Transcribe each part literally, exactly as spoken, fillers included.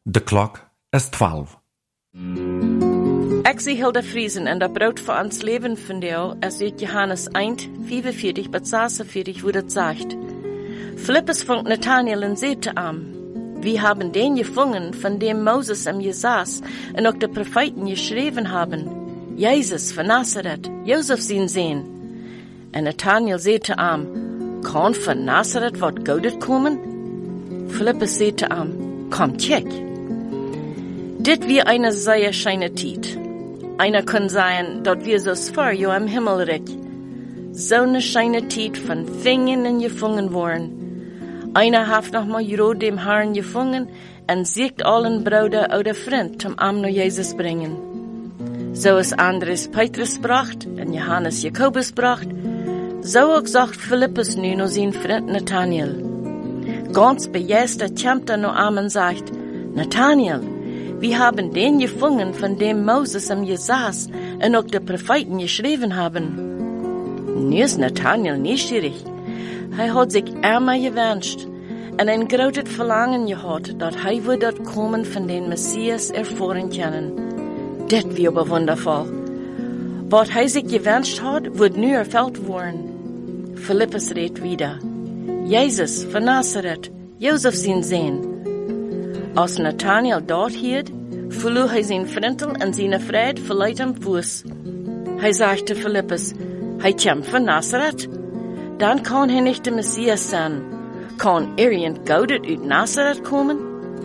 De klok is twaalf. Ik zie Hilda Friesen en dat brood voor ons leven van jou, als uit Johannes one vijfenveertig bis zesenveertig, wo das sagt. Philippus funkt Nathanael und sagte ihm, wir haben den gefunden, von dem Moses im Jesajas und auch die Propheten geschrieben haben. Jesus von Nazareth, Josef sein Sohn. Und Nathanael sagte ihm, kann von Nazareth wat Gutes kommen? Philippus sagte ihm, komm, check. Dit wie eine sehr schöne Zeit. Einer kann sagen, dort wir so vor jo am Himmelreich. So eine schöne Zeit von Fingen und gefangen worden. Einer hat noch mal Jero dem Herrn gefangen und siegt allen Bruder oder Freund zum Arm nach Jesus bringen. So ist Andres Petrus bracht und Johannes Jakobus bracht, so auch sagt Philippus nun noch sein Freund Nathanael. Ganz begeistert kommt er noch an und sagt, Nathanael, wir haben den gefunden, von dem Moses im Jesajas und auch die Propheten geschrieben haben. Nu ist Nathanael neugierig. Er hat sich einmal gewünscht und ein großes Verlangen gehabt, dass er würde kommen von den Messias erfahren können. Das wäre aber wundervoll. Was er sich gewünscht hat, wird nu erfüllt worden. Philippus redet wieder. Jesus von Nazareth, Josef sein Sohn. Als Nathanael dort hielt, verlor er sein Frentel und seine Freude verleiht am Fuß. Er sagte Philippus, er kommt von Nazareth. Dann kann er nicht der Messias sein. Kann irgend Goudet uit Nazareth kommen?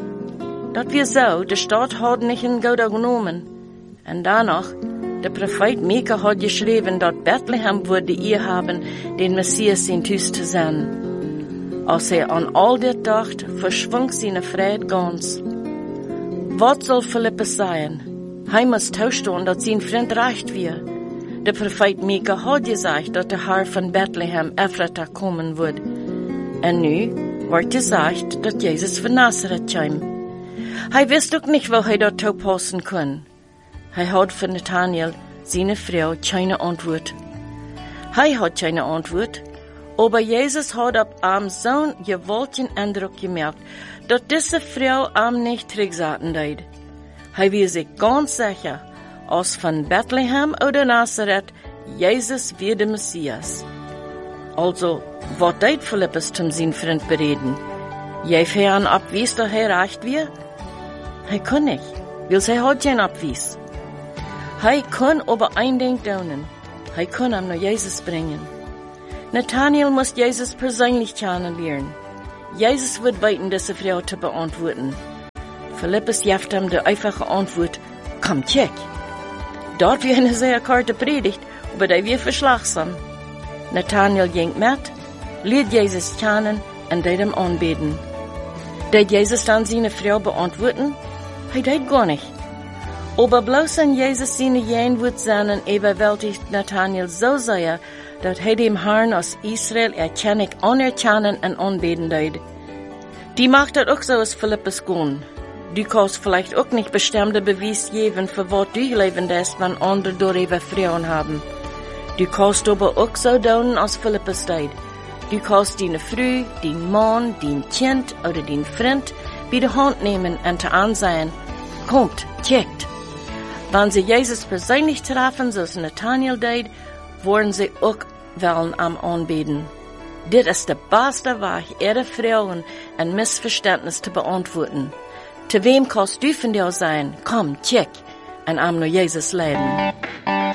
Dat wir so, der Staat hat nicht in Gouda genommen. Und danach, der Prophet Mika hat geschrieben, dass Bethlehem würde ihr haben, den Messias in Tüß zu sein. Als er an all das dacht, verschwang seine Freude ganz. Was soll Philippus sagen? Er muss tauschtun, dass sein Freund recht wird. Der Prophet Mika hat gesagt, dass der Herr von Bethlehem Ephrata kommen wird. Und nu wird gesagt, dass Jesus von Nazareth kam. Er wusste auch nicht, wo er dort passen kann. Er hat von Nathanael, seine Frau, keine Antwort. Er hat keine Antwort, aber Jesus hat ab ihm so einen gewaltigen Eindruck gemerkt, dass diese Frau ihm nicht zurücksagen wird. Er war sich ganz sicher, als von Bethlehem oder Nazareth, Jesus wird der Messias. Also, was deed Philippus zum sein Freund bereden? Jeff er an Abwies, dass er recht wird? Er kann nicht, weil er hat kein Abwies. Er kann aber ein Ding tun. Er kann ihm nach Jesus bringen. Nathanael muss Jesus persönlich kennenlernen. Jesus wird weiten, diese Frau zu beantworten. Philippus gibt ihm die einfache Antwort, komm, check. Dort wie eine sehr kurze Predigt, aber die wir verschlagsam. Nathanael ging mit, liet Jesus kennen und deed ihm anbeten. Deed Jesus dann seine Frau beantworten? Er deed gar nicht. Aber bloß an Jesus seine Jeinwut seinen überwältigt Nathanael so sehr, dass er dem Herrn aus Israel erkennig anerkennen und anbeten deed. Die macht das auch so als Philippus gehen. Du kannst vielleicht auch nicht bestimmte Beweis geben, für was du leben lässt, wenn andere darüber Frauen haben. Du kannst aber auch so tun, als Philippus deed. Du kannst deine Frau, dein Mann, dein Kind oder dein Freund bei der Hand nehmen und te ansehen. Kommt, checkt. Wenn sie Jesus persönlich treffen, so es Nathanael deed, wollen sie auch wollen am Anbeten. Das ist der beste Weg, ihre Frauen ein Missverständnis zu beantworten. Zu wem kannst du von dir sein? Komm, check, und am nur Jesus leben.